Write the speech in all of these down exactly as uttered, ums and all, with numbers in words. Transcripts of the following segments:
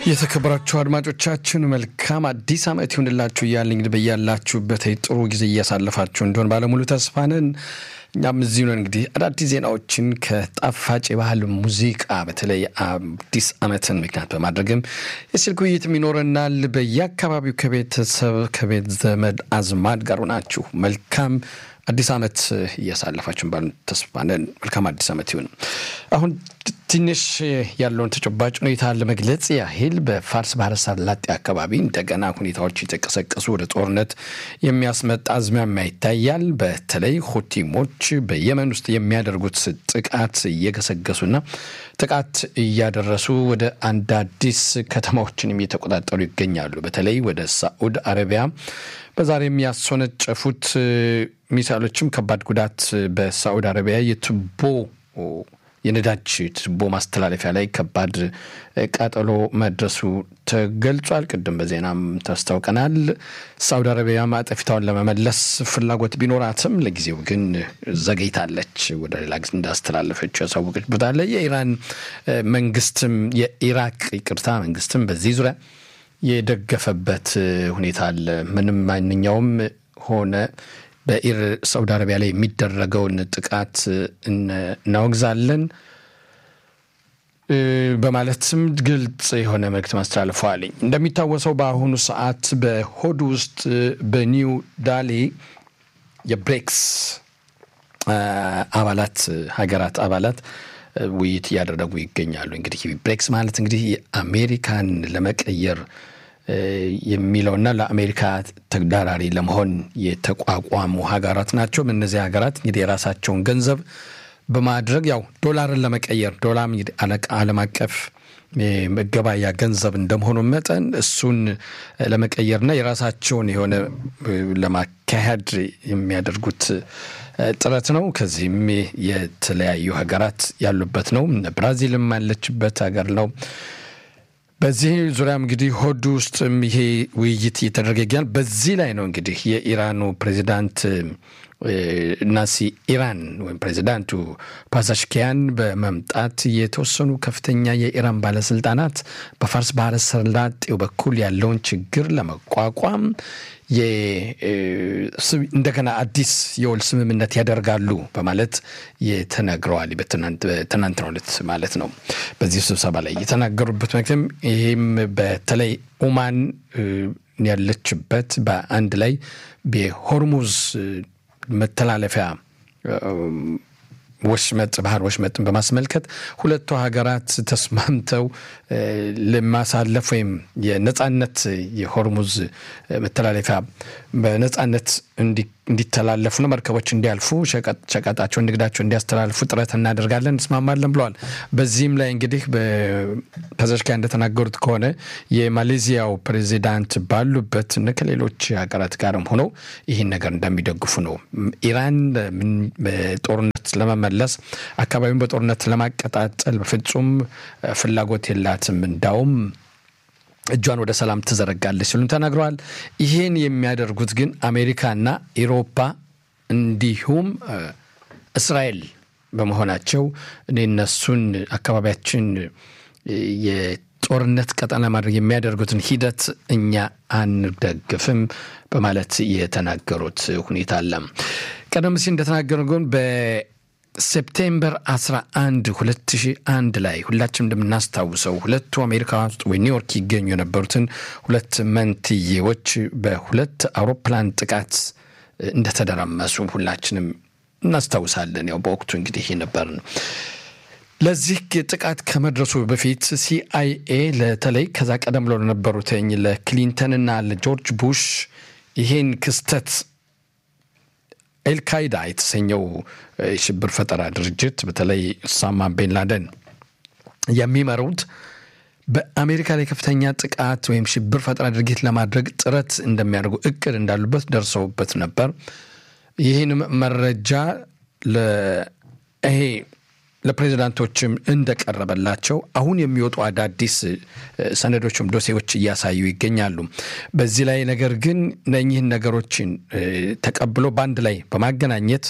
የተከበራችሁ አድማጮቻችን መልካም አዲስ ዓመት ይሁንላችሁ እያልን እንግዲህ በያላችሁበት ጥሩ ጊዜ እያሳለፋችሁ እንደሆነ ባለሙሉ ተስፋ ነን። እኛም እዚህ ነው እንግዲህ አዳዲስ ዜናዎችን ከጣፋጭ የባህል ሙዚቃ በተለይ አዲስ ዓመትን ምክንያት በማድረግም የስልክ ውይይትም ይኖረናል። በየአካባቢው ከቤተሰብ ከቤት ዘመድ አዝማድ ጋር ሆናችሁ መልካም አዲስ ዓመት እያሳለፋችሁ ባል ተስፋ ነን። መልካም አዲስ ዓመት ይሁን። አሁን ትንሽ ያለውን ተጨባጭ ሁኔታ ለመግለጽ ያህል በፋርስ ባህረ ሰላጤ አካባቢ እንደገና ሁኔታዎች የተቀሰቀሱ ወደ ጦርነት የሚያስመጣ አዝማሚያ ይታያል። በተለይ ሁቲሞች በየመን ውስጥ የሚያደርጉት ጥቃት እየገሰገሱና ጥቃት እያደረሱ ወደ አንድ አዲስ ከተማዎችንም እየተቆጣጠሩ ይገኛሉ። በተለይ ወደ ሳዑዲ አረቢያ በዛሬ የሚያስወነጨፉት ሚሳኤሎችም ከባድ ጉዳት በሳዑዲ አረቢያ የቱቦ የነዳጅ ቱቦ ማስተላለፊያ ላይ ከባድ ቃጠሎ መድረሱ ተገልጿል። ቅድም በዜናም ታስታውቀናል። ሳዑዲ አረቢያ ማጠፊታውን ለመመለስ ፍላጎት ቢኖራትም ለጊዜው ግን ዘገይታለች። ወደ ሌላ ጊዜ እንዳስተላለፈች ያሳወቀች ቦታ ላይ የኢራን መንግስትም የኢራቅ ይቅርታ መንግስትም በዚህ ዙሪያ የደገፈበት ሁኔታ አለ። ምንም ማንኛውም ሆነ በኢር ሳዑዲ አረቢያ ላይ የሚደረገውን ጥቃት እናወግዛለን በማለትም ግልጽ የሆነ መልእክት ማስተላለፈዋል። እንደሚታወሰው በአሁኑ ሰዓት በሆድ ውስጥ በኒው ዳሊ የብሬክስ አባላት ሀገራት አባላት ውይይት ያደረጉ ይገኛሉ። እንግዲህ ብሬክስ ማለት እንግዲህ አሜሪካን ለመቀየር የሚለውና ለአሜሪካ ተግዳራሪ ለመሆን የተቋቋሙ ሀገራት ናቸው። እነዚህ ሀገራት እንግዲህ የራሳቸውን ገንዘብ በማድረግ ያው ዶላርን ለመቀየር ዶላር እንግዲህ ዓለም አቀፍ መገበያያ ገንዘብ እንደመሆኑ መጠን እሱን ለመቀየርና የራሳቸውን የሆነ ለማካሄድ የሚያደርጉት ጥረት ነው። ከዚህም የተለያዩ ሀገራት ያሉበት ነው። ብራዚልም ያለችበት ሀገር ነው። በዚህ ዙሪያ እንግዲህ ሆድ ውስጥ ይሄ ውይይት እየተደረገ ይገኛል። በዚህ ላይ ነው እንግዲህ የኢራኑ ፕሬዚዳንት ናሲ ኢራን ወይም ፕሬዚዳንቱ ፓዛሽኪያን በመምጣት የተወሰኑ ከፍተኛ የኢራን ባለስልጣናት በፋርስ ባህረ ሰላጤው በኩል ያለውን ችግር ለመቋቋም እንደገና አዲስ የውል ስምምነት ያደርጋሉ በማለት የተነግረዋል። በትናንትናው ዕለት ማለት ነው። በዚህ ስብሰባ ላይ የተናገሩበት ምክንያቱም ይሄም በተለይ ኦማን ያለችበት በአንድ ላይ በሆርሙዝ መተላለፊያ ወሽመጥ ባህር ወሽመጥን በማስመልከት ሁለቱ ሀገራት ተስማምተው ለማሳለፍ ወይም የነጻነት የሆርሙዝ መተላለፊያ በነጻነት እንዲተላለፉ ነው መርከቦች እንዲያልፉ ሸቀጣቸው ንግዳቸው እንዲያስተላልፉ ጥረት እናደርጋለን እንስማማለን ብለዋል። በዚህም ላይ እንግዲህ በፓዛሽኪያን እንደተናገሩት ከሆነ የማሌዚያው ፕሬዚዳንት ባሉበት እና ከሌሎች ሀገራት ጋርም ሆነው ይህን ነገር እንደሚደግፉ ነው። ኢራን በጦርነት ለመመለስ አካባቢውን በጦርነት ለማቀጣጠል በፍጹም ፍላጎት የላትም፣ እንዳውም እጇን ወደ ሰላም ትዘረጋለች ሲሉ ተናግረዋል። ይሄን የሚያደርጉት ግን አሜሪካና አውሮፓ እንዲሁም እስራኤል በመሆናቸው እነሱን አካባቢያችን የጦርነት ቀጠና ማድረግ የሚያደርጉትን ሂደት እኛ አንደግፍም በማለት የተናገሩት ሁኔታ አለ። ቀደም ሲል እንደተናገረው ግን በ ሴፕቴምበር አስራ አንድ ሁለት ሺህ አንድ ላይ ሁላችንም እንደምናስታውሰው ሁለቱ አሜሪካ ውስጥ ወይ ኒውዮርክ ይገኙ የነበሩትን ሁለት መንትዮች በሁለት አውሮፕላን ጥቃት እንደተደረመሱ ሁላችንም እናስታውሳለን። ያው በወቅቱ እንግዲህ የነበርን ለዚህ ጥቃት ከመድረሱ በፊት ሲአይኤ ለተለይ ከዛ ቀደም ብለው ለነበሩት ለክሊንተን እና ለጆርጅ ቡሽ ይሄን ክስተት አልቃይዳ የተሰኘው ሽብር ፈጠራ ድርጅት በተለይ ኡሳማ ቢን ላደን የሚመሩት በአሜሪካ ላይ ከፍተኛ ጥቃት ወይም ሽብር ፈጠራ ድርጊት ለማድረግ ጥረት እንደሚያደርጉ እቅድ እንዳሉበት ደርሰውበት ነበር። ይህንም መረጃ ለይሄ ለፕሬዝዳንቶችም እንደቀረበላቸው አሁን የሚወጡ አዳዲስ ሰነዶችም ዶሴዎች እያሳዩ ይገኛሉ። በዚህ ላይ ነገር ግን እነኚህን ነገሮችን ተቀብሎ ባንድ ላይ በማገናኘት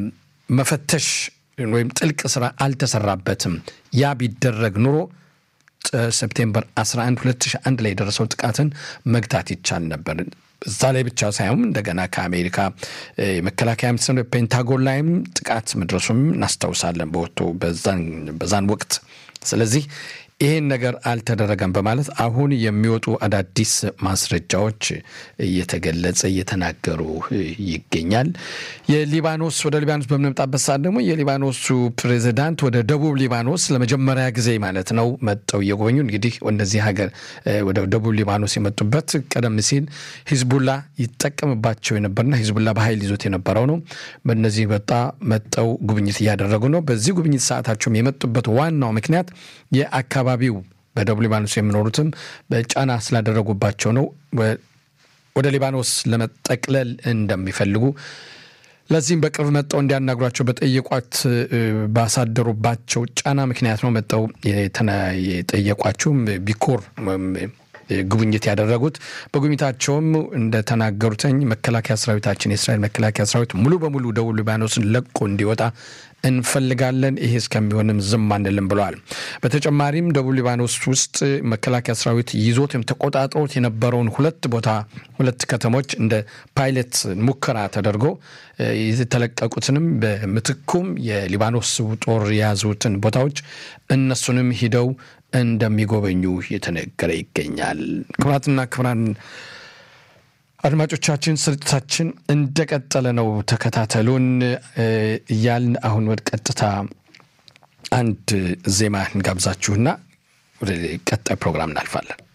መፈተሽ ወይም ጥልቅ ስራ አልተሰራበትም። ያ ቢደረግ ኑሮ ሴፕቴምበር አስራ አንድ ሁለት ሺህ አንድ ላይ የደረሰው ጥቃትን መግታት ይቻል ነበር። እዛ ላይ ብቻ ሳይሆን እንደገና ከአሜሪካ መከላከያ ሚኒስቴር ፔንታጎን ላይም ጥቃት መድረሱም እናስታውሳለን በወቅቱ በዛን በዛን ወቅት። ስለዚህ ይሄን ነገር አልተደረገም በማለት አሁን የሚወጡ አዳዲስ ማስረጃዎች እየተገለጸ እየተናገሩ ይገኛል። የሊባኖስ ወደ ሊባኖስ በመምጣበት ሰዓት ደግሞ የሊባኖሱ ፕሬዝዳንት ወደ ደቡብ ሊባኖስ ለመጀመሪያ ጊዜ ማለት ነው መጣው የጎበኙ እንግዲህ ወደዚህ ሀገር ወደ ደቡብ ሊባኖስ የመጡበት ቀደም ሲል ሂዝቡላ ይጠቀምባቸው የነበርና ሂዝቡላ በኃይል ይዞት የነበረው ነው። በእነዚህ በጣ መጣው ጉብኝት እያደረጉ ነው። በዚህ ጉብኝት ሰዓታቸው የመጡበት ዋናው ምክንያት የአካባቢ ባቢው በደቡብ ሊባኖስ የሚኖሩትም በጫና ስላደረጉባቸው ነው። ወደ ሊባኖስ ለመጠቅለል እንደሚፈልጉ ለዚህም በቅርብ መጣው እንዲያናግሯቸው በጠየቋት ባሳደሩባቸው ጫና ምክንያት ነው መጣው የጠየቋቸው ቢኮር ጉብኝት ያደረጉት። በጉብኝታቸውም እንደተናገሩትኝ መከላከያ ሰራዊታችን የእስራኤል መከላከያ ሰራዊት ሙሉ በሙሉ ደቡብ ሊባኖስን ለቆ እንዲወጣ እንፈልጋለን፣ ይሄ እስከሚሆንም ዝም አንልም ብለዋል። በተጨማሪም ደቡብ ሊባኖስ ውስጥ መከላከያ ሰራዊት ይዞትም ተቆጣጥሮት የነበረውን ሁለት ቦታ ሁለት ከተሞች እንደ ፓይለት ሙከራ ተደርጎ የተለቀቁትንም በምትኩም የሊባኖስ ጦር የያዙትን ቦታዎች እነሱንም ሂደው እንደሚጎበኙ የተነገረ ይገኛል። ክብራትና ክብራን አድማጮቻችን ስርጭታችን እንደቀጠለ ነው። ተከታተሉን እያልን አሁን ወደ ቀጥታ አንድ ዜማ እንጋብዛችሁና ወደ ቀጣይ ፕሮግራም እናልፋለን።